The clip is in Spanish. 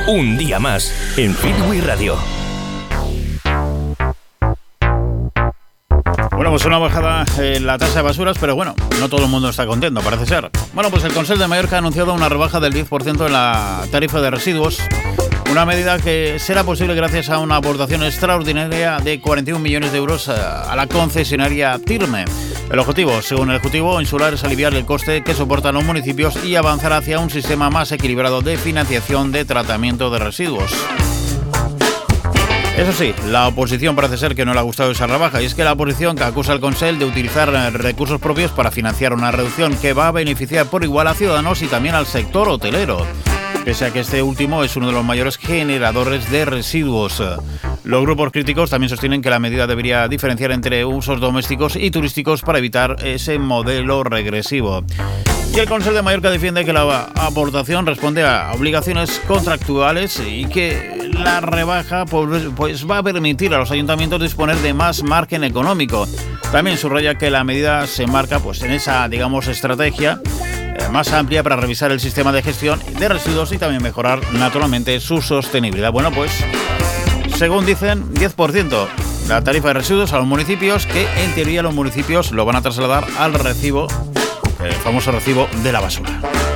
Un día más en Freeway Radio. Bueno, pues una bajada en la tasa de basuras, pero bueno, no todo el mundo está contento, parece ser. Bueno, pues el Consell de Mallorca ha anunciado una rebaja del 10% en la tarifa de residuos, una medida que será posible gracias a una aportación extraordinaria de 41 millones de euros a la concesionaria Tirme. El objetivo, según el Ejecutivo Insular, es aliviar el coste que soportan los municipios y avanzar hacia un sistema más equilibrado de financiación de tratamiento de residuos. Eso sí, la oposición parece ser que no le ha gustado esa rebaja, y es que la oposición que acusa al Consell de utilizar recursos propios para financiar una reducción que va a beneficiar por igual a ciudadanos y también al sector hotelero, pese a que este último es uno de los mayores generadores de residuos. Los grupos críticos también sostienen que la medida debería diferenciar entre usos domésticos y turísticos para evitar ese modelo regresivo. Y el Consell de Mallorca defiende que la aportación responde a obligaciones contractuales y que la rebaja pues va a permitir a los ayuntamientos disponer de más margen económico. También subraya que la medida se marca pues en esa, digamos, estrategia más amplia para revisar el sistema de gestión de residuos y también mejorar naturalmente su sostenibilidad. Bueno, pues según dicen, 10% la tarifa de residuos a los municipios, que en teoría los municipios lo van a trasladar al recibo, el famoso recibo de la basura.